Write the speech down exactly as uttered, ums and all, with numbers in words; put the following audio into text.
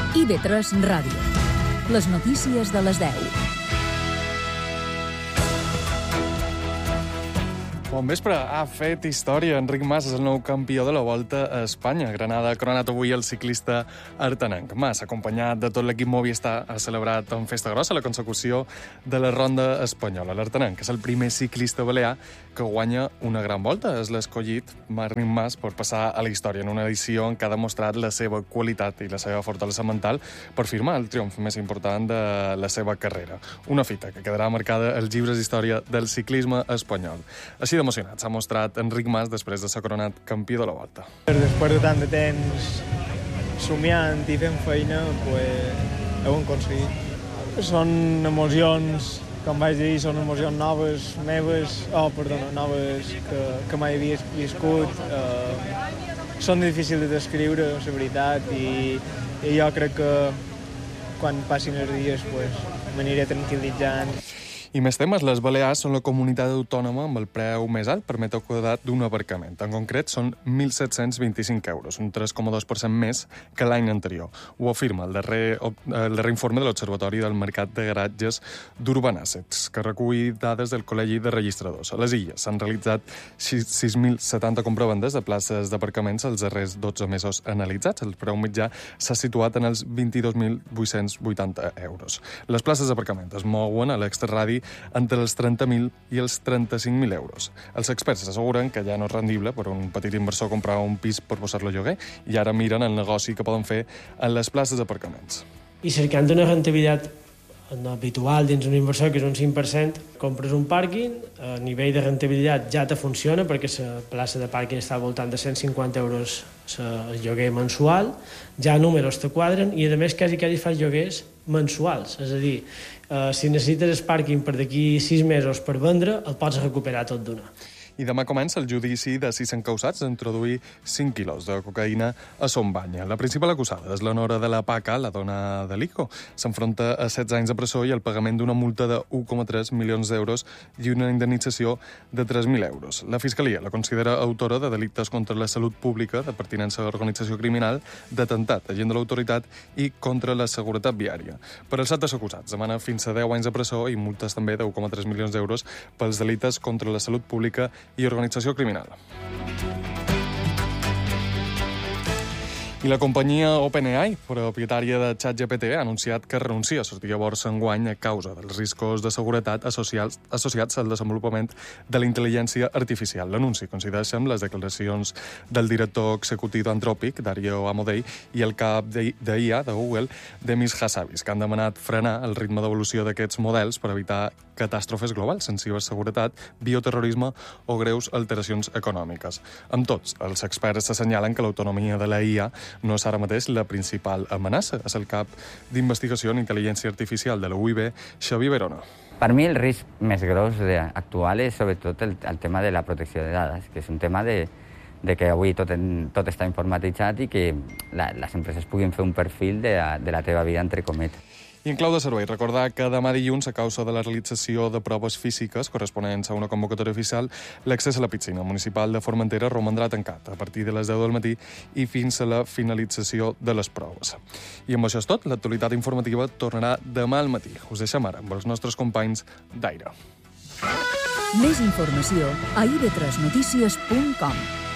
I V tres Ràdio. Les notícies de les deu. Bon vespre. Ha fet història. Enric Mas és el nou campió de la Volta a Espanya. Granada ha coronat avui el ciclista artenenc. Mas, acompanyat de tot l'equip Movistar, ha celebrat amb festa grossa la consecució de la ronda espanyola. L'artenenc és el primer ciclista balear que guanya una gran volta. És l'escollit Enric Mas per passar a la història en una edició en què ha demostrat la seva qualitat i la seva fortalesa mental per firmar el triomf més important de la seva carrera. Una fita que quedarà marcada als llibres d'història del ciclisme espanyol. Així emocionat s'ha mostrat Enric Mas després de ser coronat campió de la Volta. Després de tant de temps somiant i fent feina, pues, ho hem aconseguit. Són emocions, com vaig dir, són emocions noves, meves, oh, perdona, noves que, que mai havia viscut. Uh, són difícils de descriure, la veritat, i, i jo crec que quan passin els dies pues, m'aniré tranquil·litzant. I més temes, les Balears són la comunitat autònoma amb el preu més alt per metre quadrat d'un aparcament. En concret, són mil set-cents vint-i-cinc euros, un tres coma dos per cent més que l'any anterior. Ho afirma el darrer, el darrer informe de l'Observatori del Mercat de Garatges d'Urban Assets, que recull dades del Col·legi de Registradors. A les Illes s'han realitzat sis mil setanta compravendes de places d'aparcaments els darrers dotze mesos analitzats. El preu mitjà s'ha situat en els vint-i-dos mil vuit-cents vuitanta euros. Les places d'aparcament es mouen a l'extraradi entre els trenta mil i els trenta-cinc mil euros. Els experts asseguren que ja no és rendible per un petit inversor comprar un pis per posar-lo a lloguer i ara miren el negoci que poden fer en les places d'aparcaments. I cercant una rentabilitat habitual dins un inversor, que és un cinc per cent, compres un pàrquing, a nivell de rentabilitat ja te funciona perquè la plaça de pàrquing està al voltant de cent cinquanta euros el lloguer mensual, ja números te quadren i a més quasi quasi fas lloguers mensuals, és a dir, eh, si necessites el pàrquing per d'aquí sis mesos per vendre, el pots recuperar tot d'una. I demà comença el judici de sis encausats d'introduir cinc quilos de cocaïna a Son Banya. La principal acusada és l'Honora de la Paca, la dona de l'Ico. S'enfronta a setze anys de presó i el pagament d'una multa de un coma tres milions d'euros i una indemnització de tres mil euros. La Fiscalia la considera autora de delictes contra la salut pública, de pertinença a l'organització criminal, d'atemptat, agent de l'autoritat i contra la seguretat viària. Per als altres acusats demana fins a deu anys de presó i multes també de un coma tres milions d'euros pels delictes contra la salut pública i organització criminal. I la companyia OpenAI, propietària de ChatGPT, ha anunciat que renuncia a sortir a borsa enguany a causa dels riscos de seguretat associats, associats al desenvolupament de la intel·ligència artificial. L'anunci coincideix amb les declaracions del director executiu d'Anthropic, Dario Amodei, i el cap d'I A de Google, Demis Hassabis, que han demanat frenar el ritme d'evolució d'aquests models per evitar catàstrofes globals en ciberseguretat, bioterrorisme o greus alteracions econòmiques. Amb tots, els experts assenyalen que l'autonomia de la I A no és ara mateix la principal amenaça. És el cap d'investigació en intel·ligència artificial de la U I B, Xavier Verona. Per mi el risc més gros actual és sobretot el, el tema de la protecció de dades, que és un tema de, de que avui tot, en, tot està informatitzat i que la, les empreses puguin fer un perfil de, de la teva vida, entre cometes. I en clau de servei, recordar que demà dilluns, a causa de la realització de proves físiques corresponents a una convocatòria oficial, l'accés a la piscina municipal de Formentera romandrà tancat a partir de les deu del matí i fins a la finalització de les proves. I amb això és tot. L'actualitat informativa tornarà demà al matí. Us deixem ara amb els nostres companys d'Aire. Més informació a i ve tres notícies punt com.